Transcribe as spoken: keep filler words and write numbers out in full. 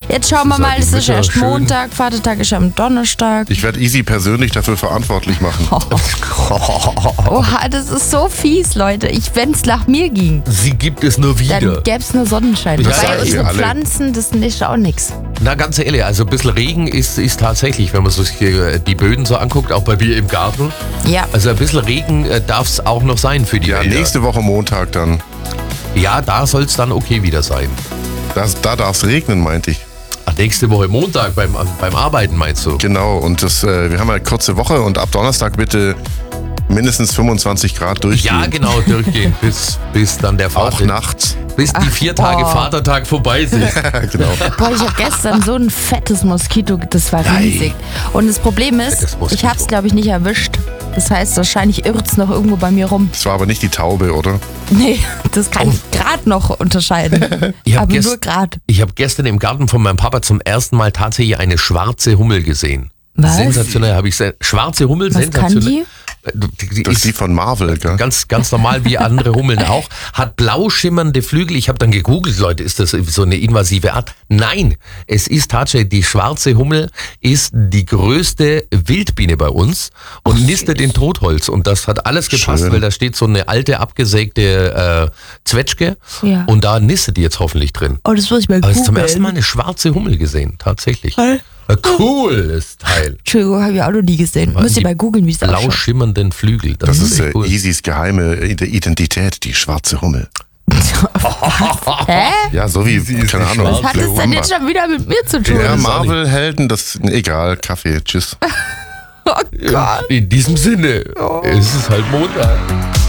Jetzt schauen wir mal, es ist erst Montag, Vatertag ist am Donnerstag. Ich werde Easy persönlich dafür verantwortlich machen. Oh. Oha, das ist so fies, Leute. Ich, wenn es nach mir ging, sie gibt es nur wieder. Dann gäbe es nur Sonnenschein. Das Bei unseren alle. Pflanzen, das ist auch nichts. Na, ganz ehrlich, also ein bisschen Regen ist, ist tatsächlich, wenn man sich die Böden so anguckt, auch bei mir im Garten. Ja. Also ein bisschen Regen äh, darf es auch noch sein für die Ja, Wälder. nächste Woche Montag dann. Ja, da soll es dann okay wieder sein. Das, da darf es regnen, meinte ich. Ach, nächste Woche Montag beim, beim Arbeiten, meinst du? Genau, und das, äh, wir haben eine kurze Woche und ab Donnerstag bitte mindestens fünfundzwanzig Grad durchgehen. Ja, genau, durchgehen, bis, bis dann der Auch Vater, nachts. bis die Ach, vier Tage boah. Vatertag vorbei sind. Genau. Boah, ich habe gestern so ein fettes Moskito, das war riesig. Und das Problem ist, Fettes Moskito. ich habe es, glaube ich, nicht erwischt. Das heißt, wahrscheinlich irrt es noch irgendwo bei mir rum. Das war aber nicht die Taube, oder? Nee, das kann ich gerade noch unterscheiden. Ich hab Aber gest- nur gerade. Ich habe gestern im Garten von meinem Papa zum ersten Mal tatsächlich eine schwarze Hummel gesehen. Was? Sensationell habe ich se- schwarze Hummel, Was kann sensationell. Die, die Das ist ist die von Marvel, gell? ganz, ganz normal wie andere Hummeln auch. Hat blau schimmernde Flügel. Ich habe dann gegoogelt, Leute, ist das so eine invasive Art? Nein, es ist tatsächlich, die schwarze Hummel ist die größte Wildbiene bei uns und Ach, nistet in Totholz. Und das hat alles gepasst, Schön. weil da steht so eine alte, abgesägte äh, Zwetschge Ja. und da nistet die jetzt hoffentlich drin. Oh, das muss ich mal Aber ich habe zum googeln. ersten Mal eine schwarze Hummel gesehen, tatsächlich. Toll. Ein cooles Teil. Entschuldigung, habe ich auch noch nie gesehen. Müsst ihr Die mal googeln, wie es Blau ausschaut. schimmernden Flügel. Das, Das ist echt äh, cool. Easys geheime Identität, die schwarze Hummel. Hä? Ja, so wie, keine Ahnung. Was hat das denn Wamba. jetzt schon wieder mit mir zu tun? Ja, Das auch nicht. Marvel-Helden, das egal, Kaffee, tschüss. Oh Gott. In diesem Sinne, es ist halt Montag.